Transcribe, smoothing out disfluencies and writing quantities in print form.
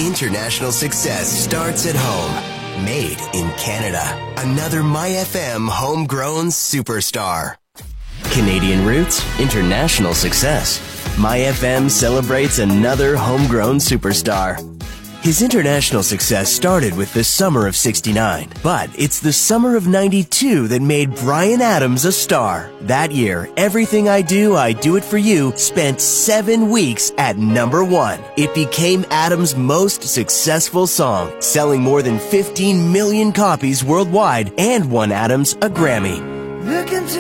International success starts at home. Made in Canada. Another MyFM homegrown superstar. Canadian roots, international success. MyFM celebrates another homegrown superstar. His international success started with the summer of '69, but it's the summer of '92 that made Bryan Adams a star. That year, Everything I Do It For You spent 7 weeks at #1. It became Adams' most successful song, selling more than 15 million copies worldwide and won Adams a Grammy. Look into